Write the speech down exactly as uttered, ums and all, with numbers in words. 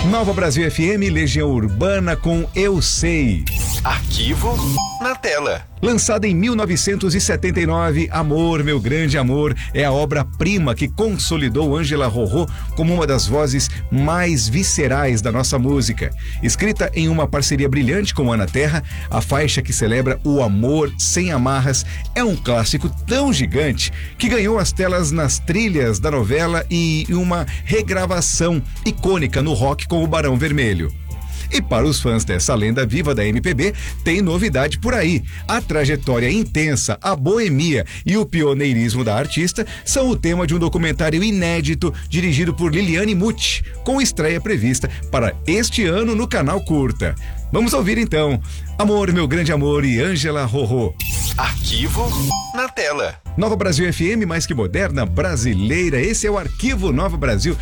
Nova Brasil F M, Legião Urbana com Eu Sei. Arquivo na tela. Lançada em mil novecentos e setenta e nove, Amor, Meu Grande Amor é a obra-prima que consolidou Ângela Rorô como uma das vozes mais viscerais da nossa música. Escrita em uma parceria brilhante com Ana Terra, a faixa que celebra o amor sem amarras é um clássico tão gigante que ganhou as telas nas trilhas da novela e uma regravação icônica no rock com o Barão Vermelho. E para os fãs dessa lenda viva da M P B, tem novidade por aí. A trajetória intensa, a boemia e o pioneirismo da artista são o tema de um documentário inédito dirigido por Liliane Muti, com estreia prevista para este ano no canal Curta. Vamos ouvir então Amor, Meu Grande Amor e Ângela Rorô. Arquivo na tela. Nova Brasil F M, mais que moderna, brasileira. Esse é o Arquivo Nova Brasil.